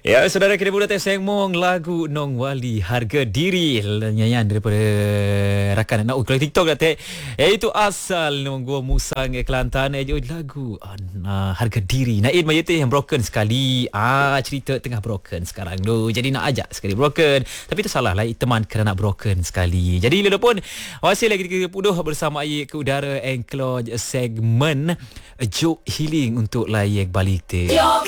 Ya, saudara, kita boleh sengmong lagu Nong Wali Harga Diri, nyanyian daripada rakan anak kalau TikTok dah teh. Iaitu asal Nong Gua Musang Kelantan lagu Harga Diri. Naid Mayete yang broken sekali. Cerita tengah broken sekarang tu. Jadi nak ajak sekali broken. Tapi itu salah lah, teman kerana nak broken sekali. Jadi bila pun hasil lagi 30 bersama Aik ke udara Encloj segmen Joke Healing untuk layak balik teh.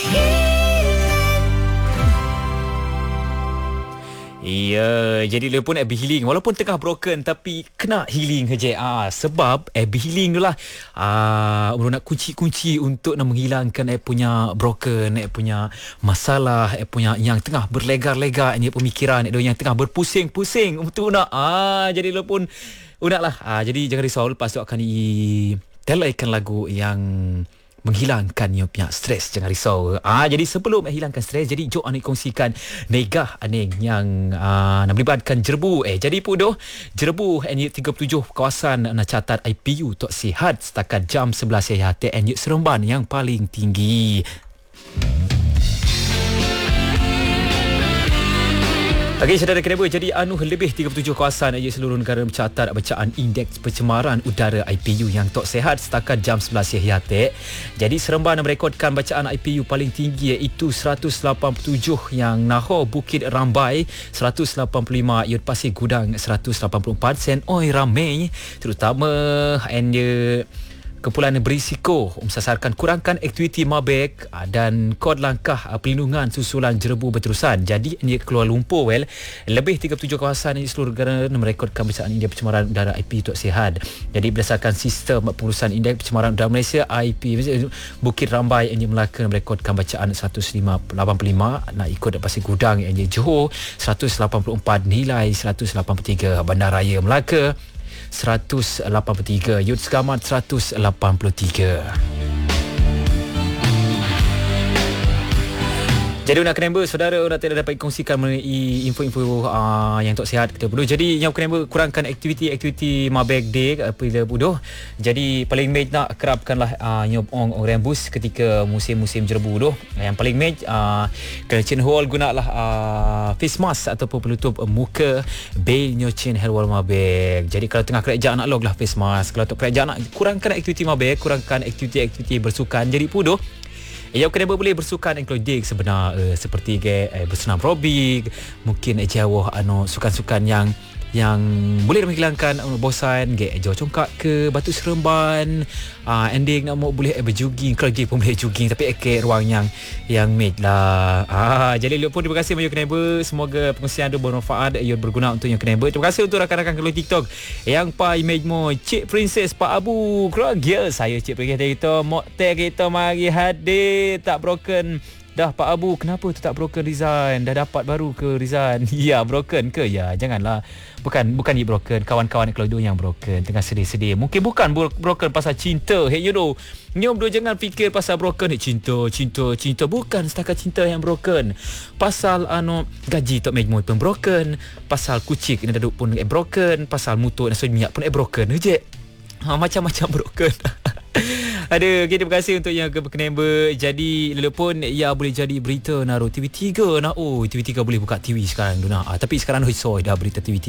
Ya, jadi dia pun Abby Healing walaupun tengah broken tapi kena healing saja. Sebab Abby Healing tu lah nak kunci-kunci untuk nak menghilangkan punya broken, punya masalah, punya yang tengah berlegar-legar pemikiran yang tengah berpusing-pusing untuk nak jadi dia pun lah. Jadi jangan risau, lepas tu akan telaikan lagu yang menghilangkan your punya stres. Jangan risau. Jadi sebelum menghilangkan stres, jadi jom anik kongsikan negah aning yang nak melibatkan jerbu. Jadi pudoh jerbu NU37 kawasan nak catat IPU Tok Sihat setakat jam 11 siang TNU Seremban yang paling tinggi. Okey, saudara kenapa jadi lebih 37 kawasan seluruh negara mencatat bacaan indeks pencemaran udara IPU yang tak sihat setakat jam 11 siang. Jadi Seremban merekodkan bacaan IPU paling tinggi iaitu 187 yang Nahor Bukit Rambai 185, Yud Pasir Gudang 184, Sen Oi Ramai terutama kumpulan berisiko mensasarkan kurangkan aktiviti mabek dan kod langkah perlindungan susulan jerbu berterusan. Jadi ini Kuala Lumpur lebih 37 kawasan di seluruh negara merekodkan bacaan indeks pencemaran udara IP Tok Sihat. Jadi berdasarkan sistem pengurusan indeks pencemaran udara Malaysia IP, Bukit Rambai yang Melaka merekodkan bacaan 185, nak ikut Pasir Gudang yang Johor 184, nilai 183, Bandaraya Melaka 183, Yud Sekamat 183. Jadi nak kena saudara nak tidak dapat kongsikan mengenai info-info yang tak sihat kita bodoh. Jadi yang kena kurangkan aktiviti mabek day bila bodoh. Jadi paling mej nak kerapkanlah nyob orang bus ketika musim-musim jerbu bodoh. Yang paling mej kena chin hole gunalah face mask ataupun penutup muka bail nyo chin hole mabek. Jadi kalau tengah kerja nak log lah face mask. Kalau tak kerja nak kurangkan aktiviti mabek, kurangkan aktiviti bersukan. Jadi bodoh yang kena boleh bersukan including sebenar seperti bersenam aerobik, mungkin jauh sukan-sukan yang boleh menghilangkan bosan, jauh congkak ke Batu Seremban, ending nak mau boleh berjogging, kalau dia pun boleh jogging tapi ruang yang made lah. Jadi lupa terima kasih banyak Keneba, semoga pengungsian tu bermanfaat, ia berguna untuk yang Keneba. Terima kasih untuk rakan-rakan kalau TikTok yang image mo Cik Princess Pak Abu keluarga saya Cik Princess kita tag kita mari hadir tak broken. Dah Pak Abu, kenapa tu tak broken resign? Dah dapat baru ke resign? Ya, broken ke? Ya, janganlah. Bukan dia broken. Kawan-kawan Kelodo yang broken. Tengah sedih-sedih. Mungkin bukan broken pasal cinta. Hey, you know. Nyom dulu jangan fikir pasal broken. Cinta. Bukan setakat cinta yang broken. Pasal gaji tak mejmui pun broken. Pasal kucing ni duduk pun broken. Pasal mutuk nasi minyak pun broken. Je. Macam-macam broken. Ada, okay, terima kasih untuk yang berkenaan. Jadi walaupun boleh jadi berita naruh TV3 nak. TV3 boleh buka TV sekarang tu nak. Tapi sekarang dah berita TV3.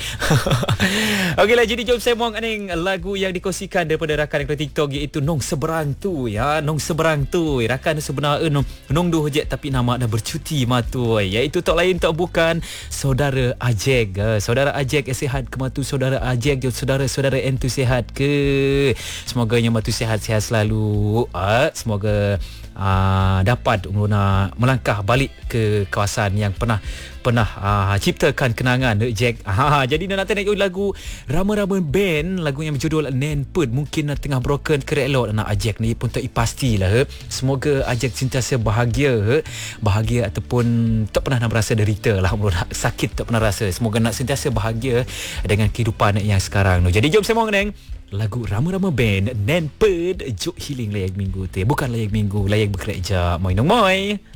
Okeylah, jadi jom semong aning lagu yang dikongsikan daripada rakan di TikTok iaitu Nong Seberang tu ya. Nong Seberang tu rakan sebenarnya Nong duh je tapi nama dah bercuti matu iaitu tak lain tak bukan saudara Ajek. Saudara Ajek sihat ke matu saudara Ajek, saudara-saudara entu sihat ke. Semoga yang matu sihat-sihat selalu. Semoga dapat melangkah balik ke kawasan yang pernah ciptakan kenangan Jack. Jadi nak tengok lagu rama-rama band, lagu yang berjudul Nenped, mungkin tengah broken kerelok nak Jack ni pun tak pastilah. Semoga Jack sentiasa bahagia ataupun tak pernah nak berasa derita lah, sakit tak pernah rasa. Semoga nak sentiasa bahagia dengan kehidupan yang sekarang. Jadi jom semua neng lagu rama-rama band Nenped, Joke Healing layak minggu bukan layak minggu, layak bekerja. Moi nong moi.